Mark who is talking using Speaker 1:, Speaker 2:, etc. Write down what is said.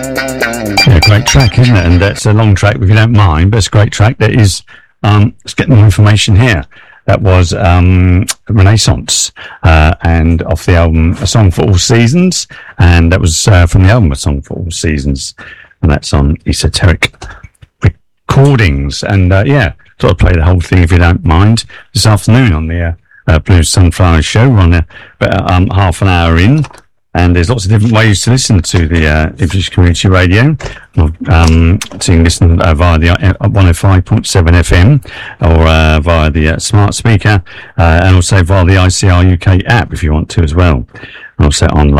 Speaker 1: Yeah, great track, isn't it? And it's a long track, if you don't mind, but it's a great track. That is, let's get more information here. That was Renaissance, and off the album A Song for All Seasons, and that was from the album A Song for All Seasons, and that's on Esoteric Recordings. And yeah, thought I'd play the whole thing if you don't mind this afternoon on the Blue Sunflower Show. We're on about half an hour in. And there's lots of different ways to listen to the Ipswich Community Radio. So you can listen via the 105.7 FM or via the smart speaker, and also via the ICR UK app if you want to as well. And also online.